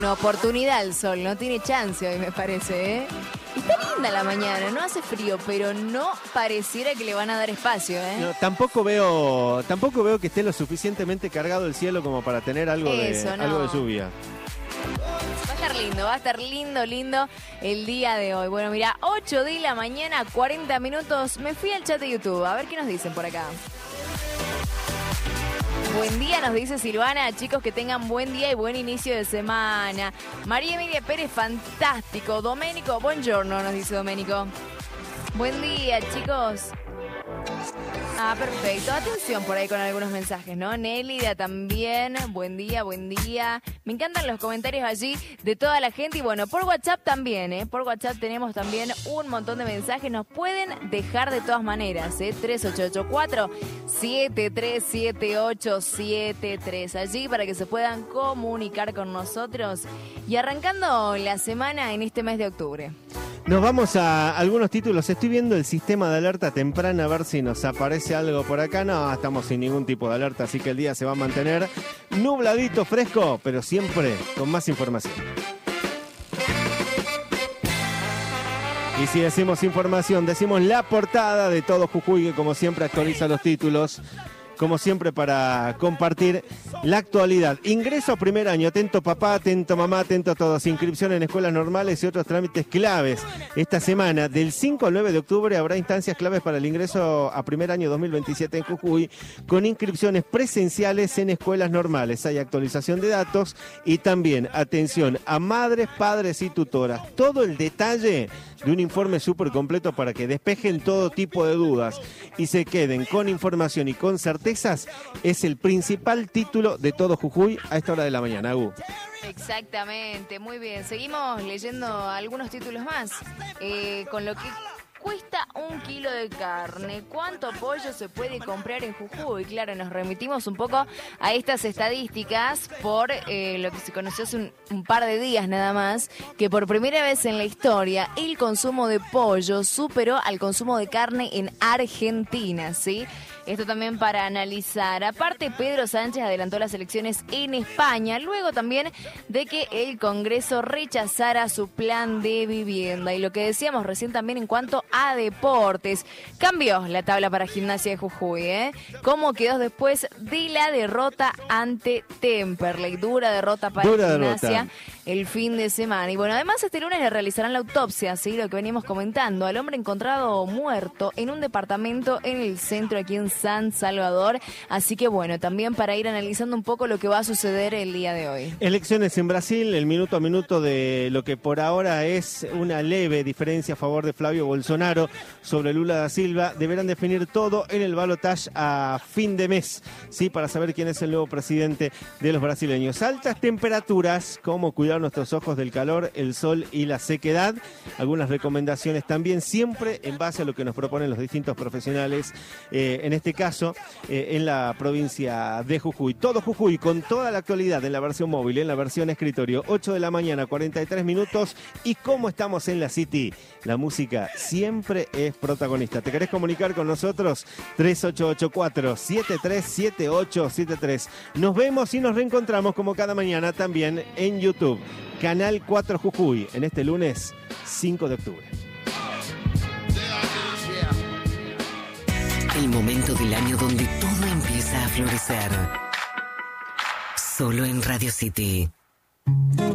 Una oportunidad el sol, no tiene chance hoy me parece, ¿eh? Está linda la mañana, no hace frío, pero no pareciera que le van a dar espacio, ¿eh? No, tampoco veo que esté lo suficientemente cargado el cielo como para tener algo de lluvia. Va a estar lindo el día de hoy. Bueno, mira, 8 de la mañana, 40 minutos. Me fui al chat de YouTube, a ver qué nos dicen por acá. Buen día, nos dice Silvana. Chicos, que tengan buen día y buen inicio de semana. María Emilia Pérez, fantástico. Doménico, buongiorno, nos dice Doménico. Buen día, chicos. Ah, perfecto. Atención por ahí con algunos mensajes, ¿no? Nélida también. Buen día, buen día. Me encantan los comentarios allí de toda la gente. Y bueno, por WhatsApp también, ¿eh? Por WhatsApp tenemos también un montón de mensajes. Nos pueden dejar de todas maneras, ¿eh? 3884-737873. Allí para que se puedan comunicar con nosotros. Y arrancando la semana en este mes de octubre. Nos vamos a algunos títulos. Estoy viendo el sistema de alerta temprana a ver si nos aparece algo por acá. No, estamos sin ningún tipo de alerta, así que el día se va a mantener nubladito, fresco, pero siempre con más información. Y si decimos información, decimos la portada de Todo Jujuy, que como siempre actualiza los títulos. Como siempre, para compartir la actualidad. Ingreso a primer año. Atento papá, atento mamá, atento a todos. Inscripción en escuelas normales y otros trámites claves. Esta semana, del 5 al 9 de octubre, habrá instancias claves para el ingreso a primer año 2027 en Jujuy, con inscripciones presenciales en escuelas normales. Hay actualización de datos y también atención a madres, padres y tutoras. Todo el detalle de un informe súper completo para que despejen todo tipo de dudas y se queden con información y con certezas. Es el principal título de Todo Jujuy a esta hora de la mañana, Agu. Exactamente, muy bien. Seguimos leyendo algunos títulos más. Con lo que cuesta 1 kilo de carne, ¿cuánto pollo se puede comprar en Jujuy? Claro, nos remitimos un poco a estas estadísticas por lo que se conoció hace un par de días nada más, que por primera vez en la historia el consumo de pollo superó al consumo de carne en Argentina, ¿sí? Esto también para analizar. Aparte, Pedro Sánchez adelantó las elecciones en España, luego también de que el Congreso rechazara su plan de vivienda. Y lo que decíamos recién también en cuanto a deportes, cambió la tabla para Gimnasia de Jujuy, ¿eh? ¿Cómo quedó después de la derrota ante Temperley? Dura derrota para Gimnasia el fin de semana. Y bueno, además este lunes le realizarán la autopsia, ¿sí? Lo que veníamos comentando, al hombre encontrado muerto en un departamento en el centro aquí en San Salvador. Así que bueno, también para ir analizando un poco lo que va a suceder el día de hoy. Elecciones en Brasil, el minuto a minuto de lo que por ahora es una leve diferencia a favor de Flavio Bolsonaro sobre Lula da Silva. Deberán definir todo en el balotaje a fin de mes, ¿sí? Para saber quién es el nuevo presidente de los brasileños. Altas temperaturas, cómo cuidar nuestros ojos del calor, el sol y la sequedad. Algunas recomendaciones también, siempre en base a lo que nos proponen los distintos profesionales, en este caso, en la provincia de Jujuy. Todo Jujuy, con toda la actualidad en la versión móvil, en la versión escritorio. 8 de la mañana, 43 minutos. Y como estamos en la City, la música siempre es protagonista. ¿Te querés comunicar con nosotros? 3884-737873. Nos vemos y nos reencontramos como cada mañana también en YouTube. Canal 4 Jujuy, en este lunes 5 de octubre. El momento del año donde todo empieza a florecer. Solo en Radio City.